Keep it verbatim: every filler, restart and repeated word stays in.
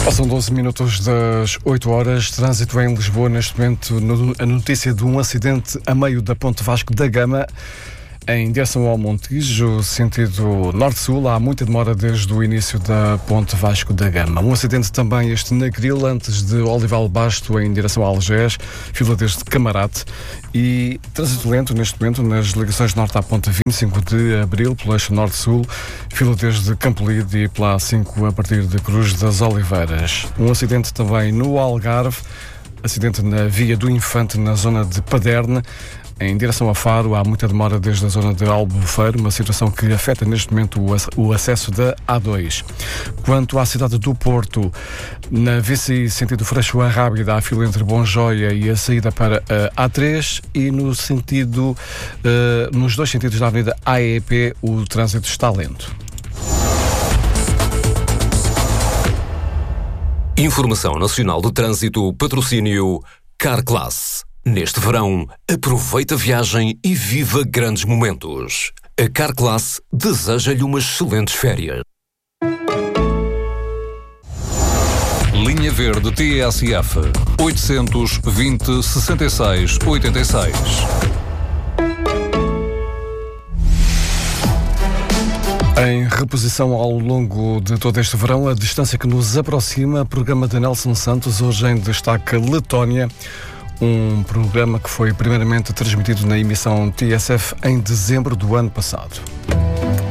Passam doze minutos das oito horas, trânsito em Lisboa neste momento, no, a notícia de um acidente a meio da Ponte Vasco da Gama, em direção ao Montijo, sentido norte-sul. Há muita demora desde o início da Ponte Vasco da Gama. Um acidente também este na Gril, antes de Olival Basto, em direção a Algés, fila desde Camarate. E trânsito lento neste momento nas ligações norte à Ponte vinte e cinco de Abril, pelo eixo norte-sul, fila desde Campolide e pela A cinco a partir de Cruz das Oliveiras. Um acidente também no Algarve, acidente na Via do Infante, na zona de Paderne. Em direção a Faro, há muita demora desde a zona de Albufeira, uma situação que afeta neste momento o acesso da A dois. Quanto à cidade do Porto, na V C I, sentido Freixo a Rábida, há fila entre Bonjoia e a saída para a A três, e no sentido, uh, nos dois sentidos da Avenida A E P, o trânsito está lento. Informação Nacional do Trânsito, patrocínio Carclass. Neste verão, aproveita a viagem e viva grandes momentos. A Carclass deseja-lhe umas excelentes férias. Linha Verde T S F oitocentos e vinte, sessenta e seis, oitenta e seis. Em reposição ao longo de todo este verão, a distância que nos aproxima, programa de Nelson Santos, hoje em destaque Letónia. Um programa que foi primeiramente transmitido na emissão T S F em dezembro do ano passado.